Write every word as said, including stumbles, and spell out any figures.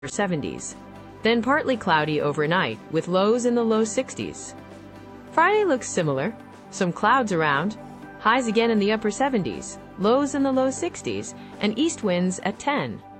seventies. Then partly cloudy overnight with lows in the low sixties. Friday looks similar. Some clouds around. Highs again in the upper seventies, lows in the low sixties, and east winds at ten.